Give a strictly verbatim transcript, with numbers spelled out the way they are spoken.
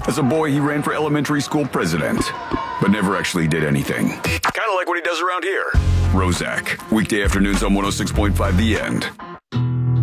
As a boy, he ran for elementary school president, but never actually did anything. Kind of like what he does around here. Rozak, weekday afternoons on one oh six point five The End.